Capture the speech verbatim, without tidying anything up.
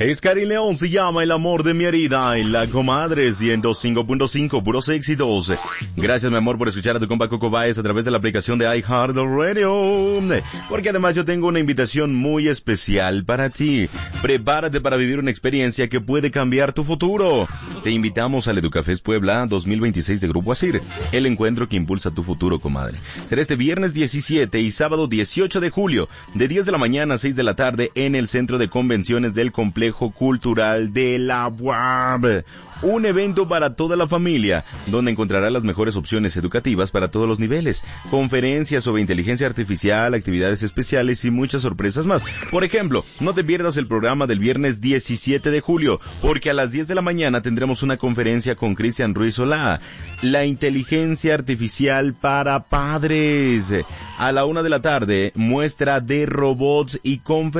Es Karin León, se llama El amor de mi herida en la comadre ciento cinco punto cinco, puros éxitos. Gracias, mi amor, por escuchar a tu compa Coco Baez a través de la aplicación de iHeartRadio. Porque además yo tengo una invitación muy especial para ti. Prepárate para vivir una experiencia que puede cambiar tu futuro. Te invitamos al Educafest Puebla dos mil veintiséis de Grupo Asir, el encuentro que impulsa tu futuro, comadre. Será este viernes diecisiete y sábado dieciocho de julio, de diez de la mañana a seis de la tarde, en el Centro de Convenciones del Complejo Cultural de la U A B. Un evento para toda la familia, donde encontrarás las mejores opciones educativas para todos los niveles, conferencias sobre inteligencia artificial, actividades especiales y muchas sorpresas más. Por ejemplo, no te pierdas el programa del viernes diecisiete de julio, porque a las diez de la mañana tendremos una conferencia con Cristian Ruiz Solá, la inteligencia artificial para padres. A la una de la tarde, muestra de robots y conferencias